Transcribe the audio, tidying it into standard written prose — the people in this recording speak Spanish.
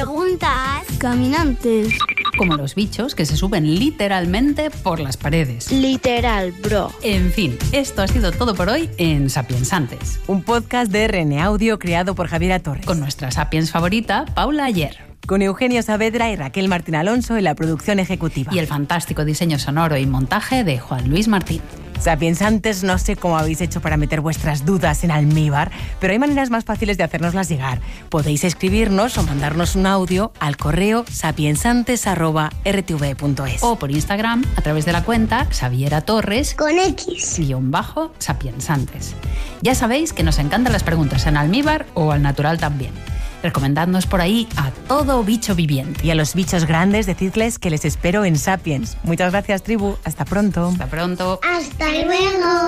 Preguntas caminantes. Como los bichos que se suben literalmente por las paredes. Literal, bro. En fin, esto ha sido todo por hoy en Sapiensantes. Un podcast de RN Audio creado por Javiera Torres. Con nuestra Sapiens favorita, Paula Ayer. Con Eugenio Saavedra y Raquel Martín Alonso en la producción ejecutiva. Y el fantástico diseño sonoro y montaje de Juan Luis Martín. Sapiensantes, no sé cómo habéis hecho para meter vuestras dudas en almíbar, pero hay maneras más fáciles de hacérnoslas llegar. Podéis escribirnos o mandarnos un audio al correo sapiensantes@rtv.es. O por Instagram a través de la cuenta Xaviera Torres Con X _Sapiensantes. Ya sabéis que nos encantan las preguntas en almíbar o al natural también. Recomendadnos por ahí a todo bicho viviente. Y a los bichos grandes, decidles que les espero en Sapiens. Muchas gracias, tribu. Hasta pronto. Hasta pronto. Hasta luego.